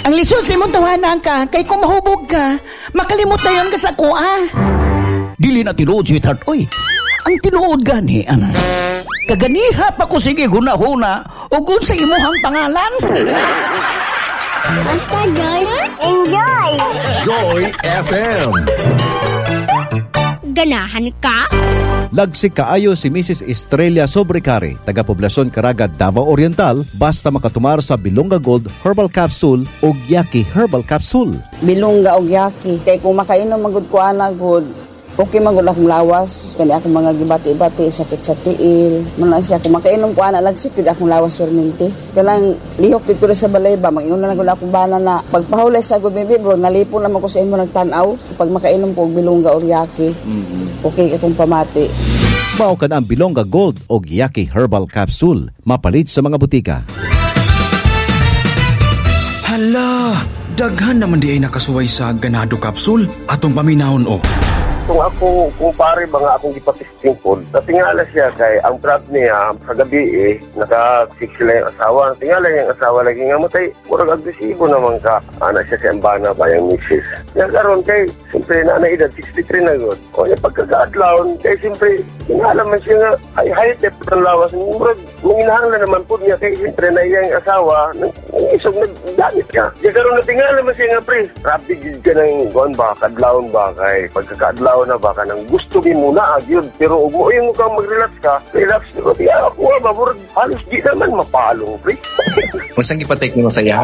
Ang lisod sa imong tawanan ka, kay kung mahubog ka, makalimot na yun ka sa kuha. Dili na tinuod, sweetheart. Oy, ang tinuod gani, ana. Kaganiha pa ko sige hunahuna o kung sa imuhang pangalan. Basta Joy, enjoy! Joy FM. Ganahan ka? Lagsik kaayo si Mrs. Estrella Sobrecari, taga-poblasyon Caraga, Davao Oriental, basta makatumar sa Bilonga Gold Herbal Capsule o Yaki Herbal Capsule. Bilonga o Yaki. Kaya kung makainom magud ko ana good, okay magud akong lawas. Kani akong mga gibati-bati, sakit sa tiil. Muna siya, kung makainom ko ana, lagsik yun akong lawas perminti. Kanang lihok yun ko sa balay ba, mag-inom na lang akong bana na. Pagpahulay sa good baby bro, nalipon naman ko sa imo nagtanaw. Pag makainom ko Bilonga o Yaki, okay akong pamati. Mao ka na ang Bilonga Gold o Yaki Herbal Capsule. Mapalit sa mga butika. Hala, daghan naman di ay nakasuway sa ganado capsule atong paminahon o. Kung ako, kumpare ba nga akong ipatisting po, natingala siya kay ang trap niya sa gabi naka-fix sila yung asawa. Natingala yung asawa lagi nga matay. Murag agresibo naman ka. Anak siya sa embana ba yung misis. Kaya karon kay, siyempre na edad 63 na good. O yung pagkakaadlaw, kay siyempre, tingala man siya nga, ay high-tep ng lawas. Murag, manginahan na naman po niya kay siyempre na iyang asawa, isog nagdamit ka. Kaya karon natingala man siya nga pre, rapid ka ng guan ba, kadlawon ba, kay pagkakaadlaw na baka nang gusto mo muna agyod pero ug mo yung kang mag-relax ka relax ko di ako ba murag halos di naman mapalong pre. Unsang gipatek nimo sa iya?